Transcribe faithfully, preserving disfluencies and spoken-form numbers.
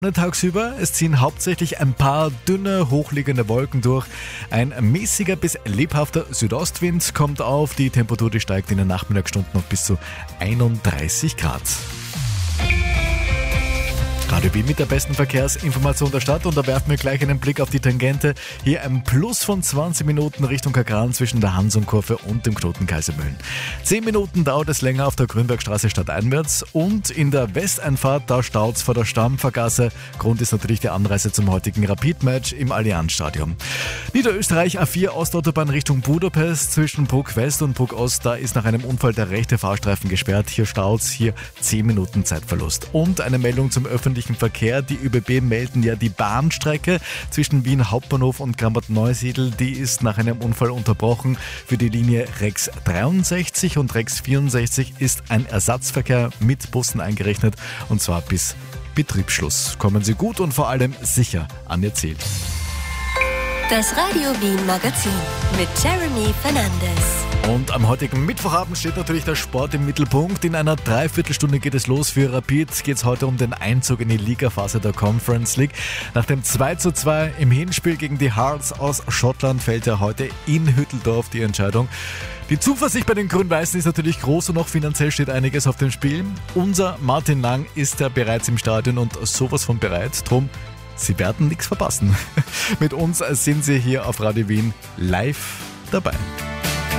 Tagsüber, es ziehen hauptsächlich ein paar dünne, hochliegende Wolken durch. Ein mäßiger bis lebhafter Südostwind kommt auf. Die Temperatur, die steigt in den Nachmittagsstunden noch bis zu einunddreißig Grad. Radio Wien mit der besten Verkehrsinformation der Stadt, und da werfen wir gleich einen Blick auf die Tangente. Hier ein Plus von zwanzig Minuten Richtung Kagran zwischen der Hansonkurve und dem Knoten Kaisermühlen. zehn Minuten dauert es länger auf der Grünbergstraße stadteinwärts, und in der Westeinfahrt, da staut's vor der Stammvergasse. Grund ist natürlich die Anreise zum heutigen Rapid-Match im Allianzstadion. Niederösterreich A vier Ostautobahn Richtung Budapest zwischen Bruck West und Bruck Ost, da ist nach einem Unfall der rechte Fahrstreifen gesperrt. Hier staut's, hier zehn Minuten Zeitverlust. Und eine Meldung zum öffentlichen Verkehr. Die ÖBB melden ja die Bahnstrecke zwischen Wien Hauptbahnhof und Grammat-Neusiedl. Die ist nach einem Unfall unterbrochen. Für die Linie Rex dreiundsechzig und Rex vierundsechzig ist ein Ersatzverkehr mit Bussen eingerechnet, und zwar bis Betriebsschluss. Kommen Sie gut und vor allem sicher an Ihr Ziel. Das Radio Wien Magazin mit Jeremy Fernandes. Und am heutigen Mittwochabend steht natürlich der Sport im Mittelpunkt. In einer Dreiviertelstunde geht es los für Rapid. Geht es heute um den Einzug in die Ligaphase der Conference League. Nach dem zwei zu zwei im Hinspiel gegen die Hearts aus Schottland fällt ja heute in Hütteldorf die Entscheidung. Die Zuversicht bei den Grün-Weißen ist natürlich groß, und auch finanziell steht einiges auf dem Spiel. Unser Martin Lang ist ja bereits im Stadion und sowas von bereit. Drum, Sie werden nichts verpassen. Mit uns sind Sie hier auf Radio Wien live dabei.